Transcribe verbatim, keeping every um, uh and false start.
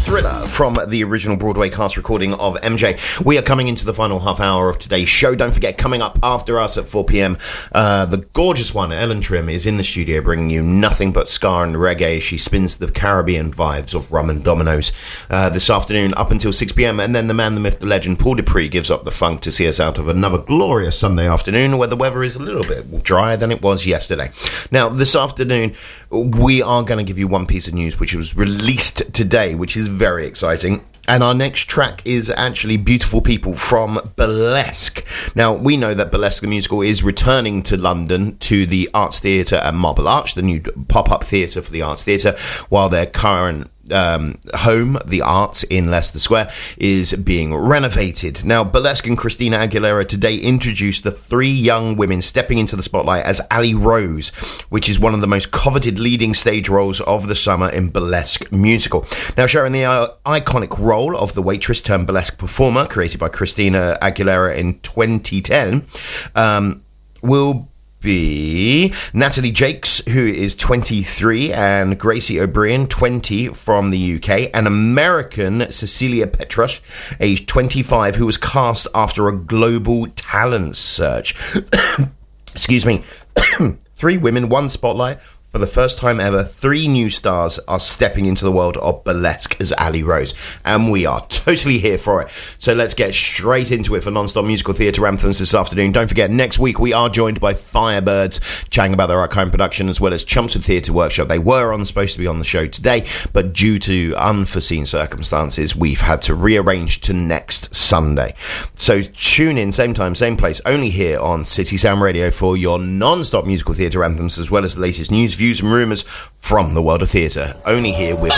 Thriller from the original Broadway cast recording of M J. We are coming into the final half hour of today's show. Don't forget, coming up after us at four p.m, uh, the gorgeous one, Ellen Trim, is in the studio bringing you nothing but ska and reggae. She spins the Caribbean vibes of Rum and Dominoes uh, this afternoon up until six p.m, and then the man, the myth, the legend, Paul Dupree gives up the funk to see us out of another glorious Sunday afternoon where the weather is a little bit drier than it was yesterday. Now, this afternoon, we are going to give you one piece of news which was released today, which is very exciting. And our next track is actually Beautiful People from Burlesque. Now, we know that Burlesque the Musical is returning to London to the Arts Theatre at Marble Arch, the new pop-up theatre for the Arts Theatre, while their current um, home, the Arts in Leicester Square, is being renovated. Now, Burlesque and Christina Aguilera today introduced the three young women stepping into the spotlight as Ali Rose, which is one of the most coveted leading stage roles of the summer in Burlesque Musical. Now, sharing the uh, iconic role of the waitress turned burlesque performer, created by Christina Aguilera in twenty ten, um, will be Natalie Jakes, who is twenty-three, and Gracie O'Brien, twenty, from the U K, and American Cecilia Petrush, aged twenty-five, who was cast after a global talent search. Excuse me. Three women, one spotlight. For the first time ever, three new stars are stepping into the world of burlesque as Ali Rose, and we are totally here for it. So let's get straight into it for non-stop musical theatre anthems this afternoon. Don't forget, next week we are joined by Firebirds, chatting about their archive production, as well as Chelmsford Theatre Workshop. They were on supposed to be on the show today, but due to unforeseen circumstances, we've had to rearrange to next Sunday. So tune in, same time, same place, only here on City Sound Radio for your non-stop musical theatre anthems, as well as the latest news, views and rumours from the world of theatre. Only here with